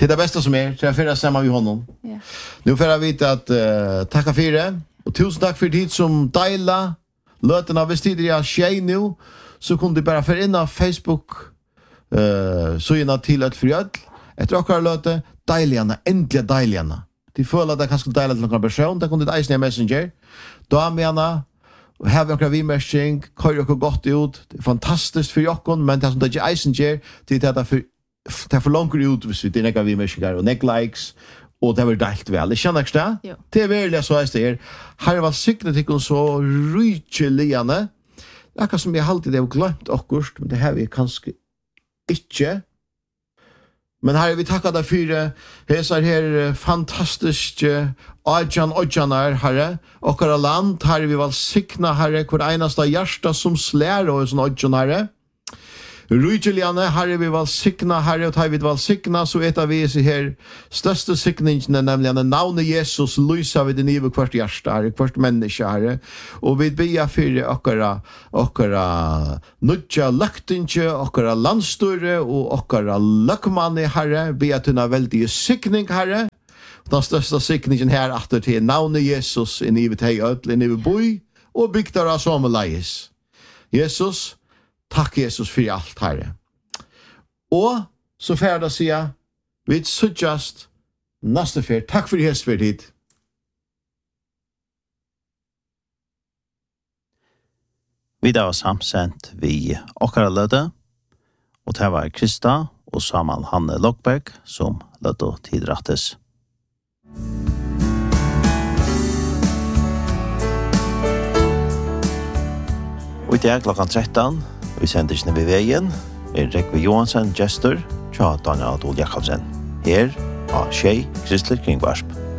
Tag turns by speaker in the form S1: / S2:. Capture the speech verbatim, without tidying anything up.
S1: Till det bästa som är, så jag får samma vid honom.
S2: Ja.
S1: Nu får jag veta att uh, tacka för det. Och tusen tack för tid som deila. Löterna visst tidigare jag tjej nu. Så kunde du bara för in av Facebook uh, så gärna till ett fröd. Ett råkare löte, deiligna, äntliga deiligna. De följer att det kanske deila till någon person. Det kunde det i Messenger. Då menar har vi några vimärkning, kör och gott ut. Det är fantastiskt för jocken, men det som det inte eisen ger, det är det för det för långt ut hvis vi det några vimärkningar och neck likes och det var delt väl. Det känns det. Det är väl så är det. Har var signatikon så rykeliane. Det är som jag alltid det har glömt akkurst, men det här vi kanske inte. Men här vi tackar dig för hesar här fantastiskt Ajan Ojanar herre och våra land här vi vill signa herre kvar enaste hjärta som slär och sån Ojan herre. Rujeliane herre vi vill signa herre och vi vill signa så vet vi så här största signingen nämligen namnet Jesus lysa vid den i kvart hjärta herre kvart människa herre och vi ber för okra okra nutja laktinche okra landstorre och okra lakmanne herre be att na väldigt signing herre. Den största signingen här efter till namnet Jesus in i vid öll in i boy och bygdar som lais. Jesus tack Jesus för allt herre. Och så färda säga vi suggest nästa för tack för det för det.
S3: Vi da var samsent vi okkara lødde, og det var Krista og Samal Hanne Lokberg som lødde tidrettes. Og i dag klokken tretton, vi sender ikke ved veien, er Rekve Johansen, Jester, Tja Daniel Adol Jakobsen. Her har Tjei Kristelig Kringvarsp.